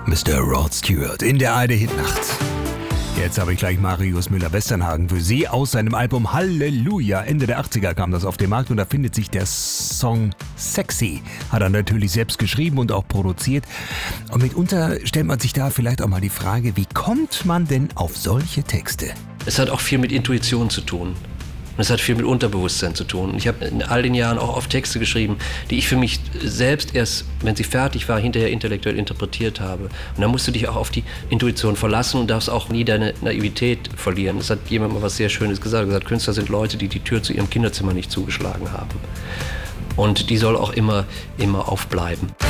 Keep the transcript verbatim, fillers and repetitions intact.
Mister Rod Stewart in der A R D-Hitnacht. Jetzt habe ich gleich Marius Müller-Westernhagen für Sie aus seinem Album Halleluja. Ende der achtziger kam das auf den Markt und da findet sich der Song Sexy. Hat er natürlich selbst geschrieben und auch produziert. Und mitunter stellt man sich da vielleicht auch mal die Frage, wie kommt man denn auf solche Texte? Es hat auch viel mit Intuition zu tun. Und es hat viel mit Unterbewusstsein zu tun. Und ich habe in all den Jahren auch oft Texte geschrieben, die ich für mich selbst erst, wenn sie fertig war, hinterher intellektuell interpretiert habe. Und da musst du dich auch auf die Intuition verlassen und darfst auch nie deine Naivität verlieren. Das hat jemand mal was sehr Schönes gesagt. Er hat gesagt, Künstler sind Leute, die die Tür zu ihrem Kinderzimmer nicht zugeschlagen haben. Und die soll auch immer, immer aufbleiben.